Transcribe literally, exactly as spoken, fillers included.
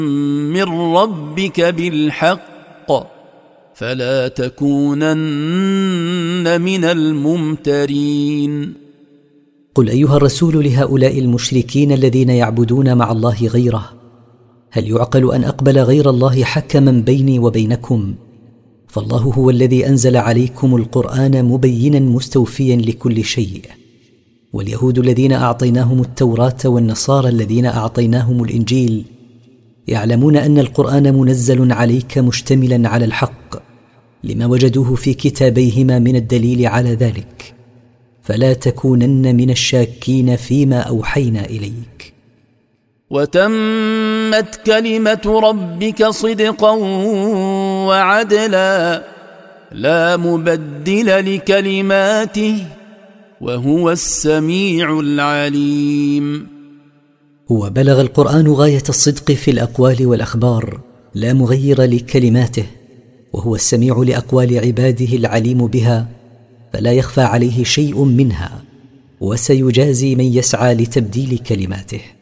من ربك بالحق فلا تكونن من الممترين. قل أيها الرسول لهؤلاء المشركين الذين يعبدون مع الله غيره: هل يعقل أن أقبل غير الله حكما بيني وبينكم؟ فالله هو الذي أنزل عليكم القرآن مبينا مستوفيا لكل شيء. واليهود الذين أعطيناهم التوراة والنصارى الذين أعطيناهم الإنجيل يعلمون أن القرآن منزل عليك مشتملا على الحق لما وجدوه في كتابيهما من الدليل على ذلك، فلا تكونن من الشاكين فيما أوحينا إليك. وتمت كلمة ربك صدقا وعدلا لا مبدل لكلماته وهو السميع العليم. هو بلغ القرآن غاية الصدق في الأقوال والأخبار لا مغير لكلماته، وهو السميع لأقوال عباده العليم بها فلا يخفى عليه شيء منها، وسيجازي من يسعى لتبديل كلماته.